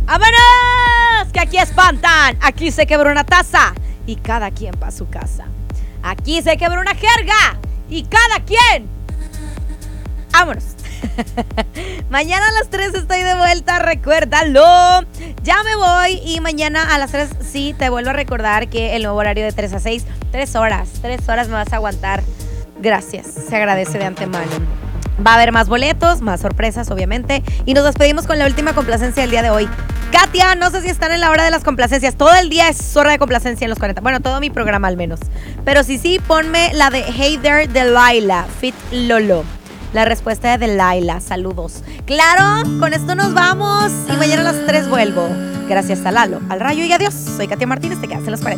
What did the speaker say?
¡Vámonos! Que aquí espantan. Aquí se quebró una taza y cada quien pa' su casa. Aquí se quebró una jerga y cada quien. ¡Vámonos! Mañana a las 3 estoy de vuelta, recuérdalo. Ya me voy y mañana a las 3 sí te vuelvo a recordar que el nuevo horario de 3 a 6, 3 horas me vas a aguantar. Gracias, se agradece de antemano. Va a haber más boletos, más sorpresas obviamente y nos despedimos con la última complacencia del día de hoy. Katia, no sé si están en la hora de las complacencias. Todo el día es hora de complacencia en los 40. Bueno, todo mi programa al menos. Pero sí, ponme la de Hey There de Laila, Fit Lolo. La respuesta de Delilah, saludos. Claro, con esto nos vamos y mañana a las 3 vuelvo. Gracias a Lalo, al Rayo y adiós. Soy Katia Martínez, te quedas en los 40.